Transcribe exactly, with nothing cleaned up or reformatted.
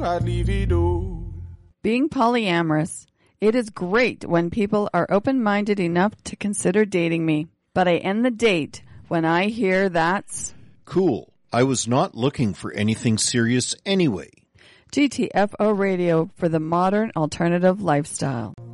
Being polyamorous, it is great when people are open-minded enough to consider dating me. But I end the date when I hear that's... Cool. I was not looking for anything serious anyway. G T F O Radio for the modern alternative lifestyle.